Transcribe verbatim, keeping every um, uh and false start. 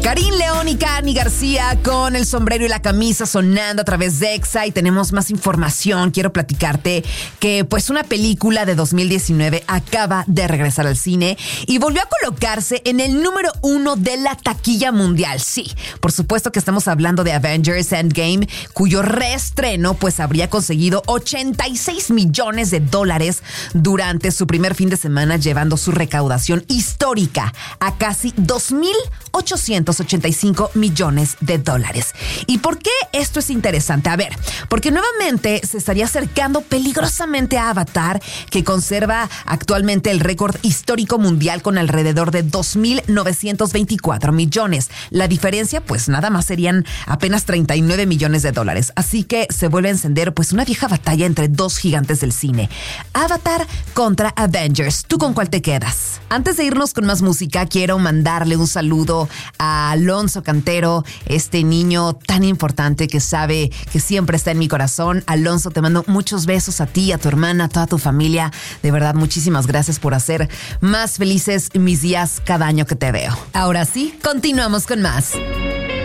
Karim León y Cani García con el sombrero y la camisa sonando a través de Exa, y tenemos más información. Quiero platicarte que pues una película de dos mil diecinueve acaba de regresar al cine y volvió a colocarse en el número uno de la taquilla mundial. Sí, por supuesto que estamos hablando de Avengers Endgame, cuyo reestreno pues habría conseguido ochenta y seis millones de dólares durante su primer fin de semana, llevando su recaudación histórica a casi dos mil ochocientos ochenta y cinco millones de dólares. ¿Y por qué esto es interesante? A ver, porque nuevamente se estaría acercando peligrosamente a Avatar, que conserva actualmente el récord histórico mundial con alrededor de dos mil novecientos veinticuatro millones. La diferencia, pues nada más serían apenas treinta y nueve millones de dólares. Así que se vuelve a encender pues una vieja batalla entre dos gigantes del cine. Avatar contra Avengers. ¿Tú con cuál te quedas? Antes de irnos con más música, quiero mandarle un saludo a Alonso Cantero, este niño tan importante que sabe que siempre está en mi corazón. Alonso, te mando muchos besos a ti, a tu hermana, a toda tu familia. De verdad, muchísimas gracias por hacer más felices mis días cada año que te veo. Ahora sí, continuamos con más.